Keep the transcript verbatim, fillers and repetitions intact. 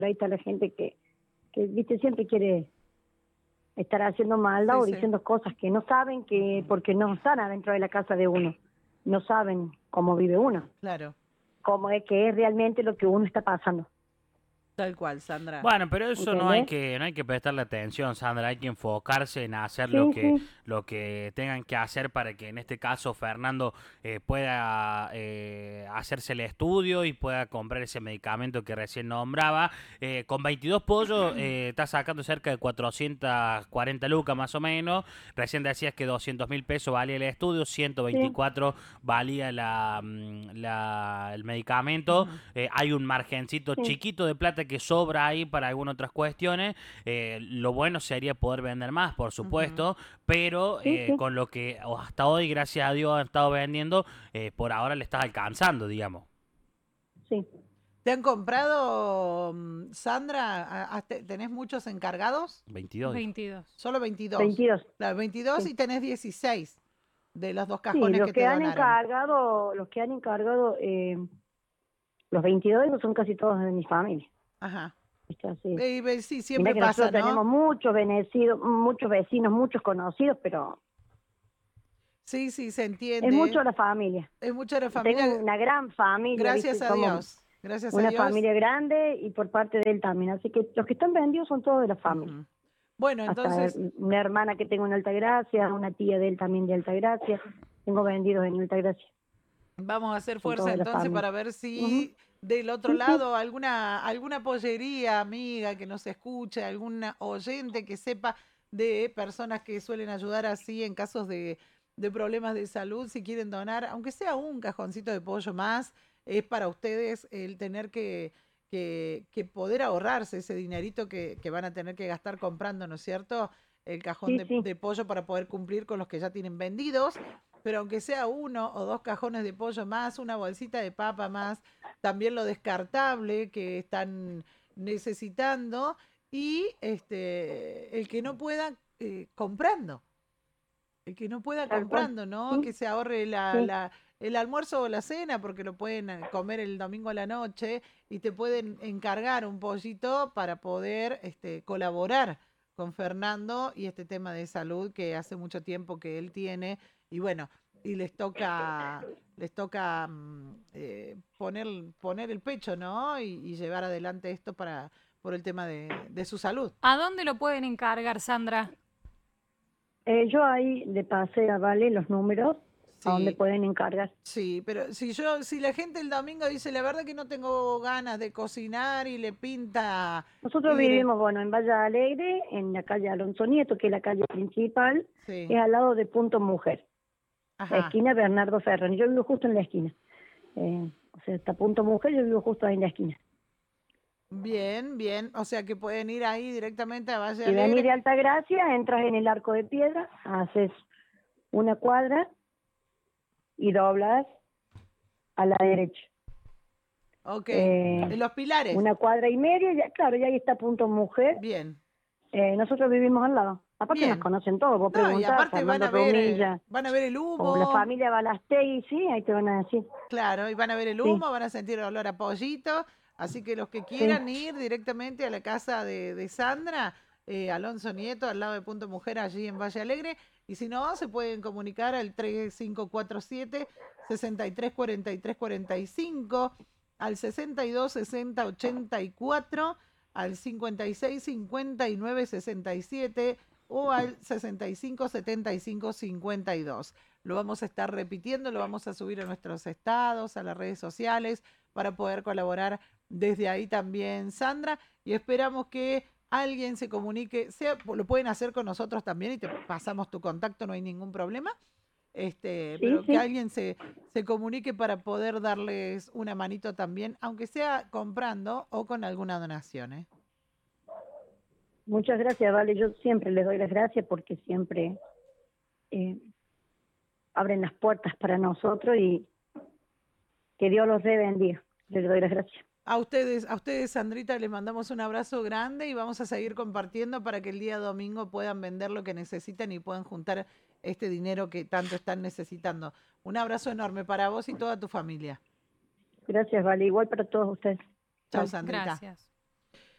Pero ahí está la gente que, que viste, siempre quiere estar haciendo maldad Sí, o sí. diciendo cosas que no saben, que porque no están adentro de la casa de uno, no saben cómo vive uno, Claro, cómo es que es realmente lo que uno está pasando, tal cual, Sandra. Bueno, pero eso no hay ¿entendés? que no hay que prestarle atención, Sandra. Hay que enfocarse en hacer lo Sí, que sí, lo que tengan que hacer para que en este caso Fernando eh, pueda eh, hacerse el estudio y pueda comprar ese medicamento que recién nombraba. Eh, con veintidós pollos eh, está sacando cerca de cuatrocientas cuarenta lucas más o menos. Recién decías que doscientos mil pesos valía el estudio, ciento sí, veinticuatro valía la, mm, la- el medicamento. Ujú. Eh, hay un margencito sí, chiquito de plata que sobra ahí para algunas otras cuestiones. Eh, lo bueno sería poder vender más, por Ujú. supuesto, pero sí, eh, sí, con lo que hasta hoy, gracias a Dios, han estado vendiendo, eh, por ahora le estás alcanzando, digamos. sí. ¿Te han comprado, mm, Sandra? ¿A- a- te- ¿Tenés muchos encargados? veintidós, dijo. veintidós. Solo veintidós. veintidós, Claro, veintidós sí. y tenés dieciséis de los dos Sí, cajones los que te que han donaron. encargado, los que han encargado, eh, los veintidós son casi todos de mi familia. Ajá. ¿Viste? Así. Eh, ve- sí, Mira siempre que pasa, nosotros tenemos ¿no? muchos vecinos, muchos vecinos, muchos conocidos, pero Sí, sí, se es mucho entiende. la familia. Es mucha la Tengo familia. una gran familia, ¿viste? Gracias a Somos Dios. Gracias a una Dios. familia grande y por parte de él también. Así que los que están vendidos son todos de la familia. Ujú. Bueno, Hasta entonces una hermana que tengo en Altagracia, una tía de él también de Altagracia. Tengo vendidos en Altagracia. vamos a hacer Son todos fuerza de la entonces familia. para ver Ujú. si del otro Sí, sí. lado alguna alguna pollería amiga que nos escuche, alguna oyente que sepa de personas que suelen ayudar así en casos de, de problemas de salud, si quieren donar, aunque sea un cajoncito de pollo más, es para ustedes el tener que, que, que poder ahorrarse ese dinerito que, que van a tener que gastar comprando, ¿no es cierto? El cajón Sí, de, sí. de pollo para poder cumplir con los que ya tienen vendidos, pero aunque sea uno o dos cajones de pollo más, una bolsita de papa más, también lo descartable que están necesitando y este el que no pueda eh, comprando, el que no pueda Tal cual. comprando, ¿no? Que Sí, se ahorre la, sí. la, el almuerzo o la cena, porque lo pueden eh, comer el domingo a la noche y te pueden encargar un pollito para poder este, colaborar con Fernando y este tema de salud que hace mucho tiempo que él tiene. Y bueno, y les toca, les toca mm, eh, poner, poner el pecho, ¿no? Y, y llevar adelante esto para, por el tema de, de su salud. ¿A dónde lo pueden encargar, Sandra? Eh, yo ahí le pasé a Vale los números a donde Sí. pueden encargar. Sí, pero si yo, si la gente el domingo dice, la verdad que no tengo ganas de cocinar y le pinta Nosotros ir, vivimos, bueno, en Valle Alegre, en la calle Alonso Nieto, que es la calle principal, sí, es al lado de Punto Mujer, la ajá, esquina Bernardo Ferrán. Yo vivo justo en la esquina. Eh, o sea, está Punto Mujer, yo vivo justo ahí en la esquina. bien, bien, o sea que pueden ir ahí directamente a Valle Si venís Alegre, de Altagracia, entras en el Arco de Piedra, haces una cuadra y doblas a la derecha. ok, Eh, en los pilares, una cuadra y media, ya, claro, y ahí está Punto Mujer. bien, Eh, nosotros vivimos al lado. Aparte nos bien, conocen todos, vos no, y preguntás, aparte van Fernando a ver, eh, Rumilla, van a ver el o la humo, familia Balastegui, sí, ahí te van a decir. claro, y van a ver el Sí, humo, van a sentir el olor a pollito, así que los que sí. quieran ir directamente a la casa de, de Sandra, eh, Alonso Nieto, al lado de Punto Mujer, allí en Valle Alegre, y si no, se pueden comunicar al tres cinco cuatro siete, seis tres cuatro tres cuatro cinco, al sesenta y dos sesenta ochenta y cuatro, al cincuenta y seis cincuenta y nueve sesenta y siete o al sesenta y cinco setenta y cinco cincuenta y dos. Lo vamos a estar repitiendo, lo vamos a subir a nuestros estados, a las redes sociales, para poder colaborar desde ahí también, Sandra. Y esperamos que alguien se comunique, sea, lo pueden hacer con nosotros también y te pasamos tu contacto, no hay ningún problema. Este, Sí, pero que sí. alguien se, se comunique para poder darles una manito también, aunque sea comprando o con alguna donación, ¿eh? Muchas gracias, Vale. Yo siempre les doy las gracias porque siempre eh, abren las puertas para nosotros y que Dios los dé bendiga. Les doy las gracias. A ustedes, a ustedes, Sandrita, les mandamos un abrazo grande y vamos a seguir compartiendo para que el día domingo puedan vender lo que necesitan y puedan juntar este dinero que tanto están necesitando. Un abrazo enorme para vos y toda tu familia. Gracias, Vale. Igual para todos ustedes. Chao, Vale. Sandrita. Gracias.